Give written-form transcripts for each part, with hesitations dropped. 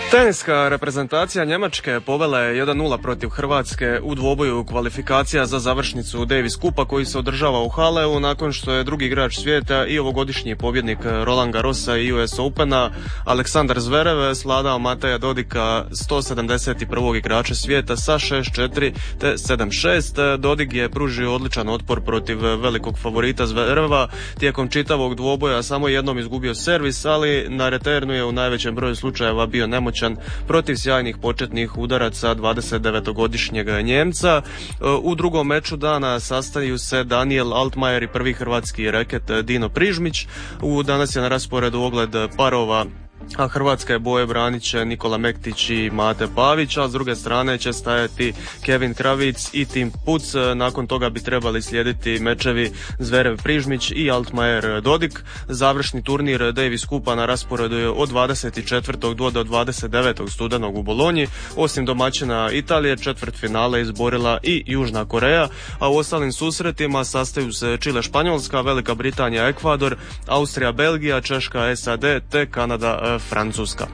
Teniska reprezentacija Njemačke povela je 1-0 protiv Hrvatske u dvoboju kvalifikacija za završnicu Davis Kupa koji se održava u Haleu nakon što je drugi igrač svijeta i ovogodišnji pobjednik Roland Garrosa i US Opena Aleksandar Zverev svladao Mateja Dodika, 171. igrača svijeta sa 6-4 te 7-6. Dodig je pružio odličan otpor protiv velikog favorita Zvereva, tijekom čitavog dvoboja samo jednom izgubio servis, ali na returnu je u najvećem broju slučajeva bio nemoćan protiv sjajnih početnih udaraca 29-godišnjeg Njemca. U drugom meču dana sastaju se Daniel Altmaier i prvi hrvatski reket Dino Prižmić. Danas je na rasporedu ogled parova, a hrvatske boje branit će Nikola Mektić i Mate Pavić, a s druge strane će stajati Kevin Kravic i Tim Puc. Nakon toga bi trebali slijediti mečevi Zverev Prižmić i Altmaier Dodik. Završni turnir Davis Kupa na rasporedu je od 24. do 29. studenog u Bolonji. Osim domaćina Italije, četvrtfinale izborila i Južna Koreja, a u ostalim susretima sastaju se Čile Španjolska, Velika Britanija Ekvador, Austrija Belgija, Češka SAD te Kanada Francuska.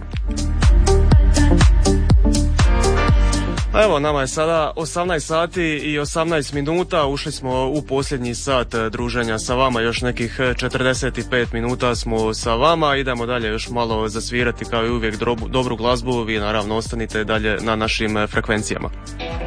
Evo, nama je sada 18 sati i 18 minuta, ušli smo u posljednji sat druženja sa vama, još nekih 45 minuta smo sa vama, idemo dalje još malo zasvirati kao i uvijek dobru glazbu, vi naravno ostanite dalje na našim frekvencijama.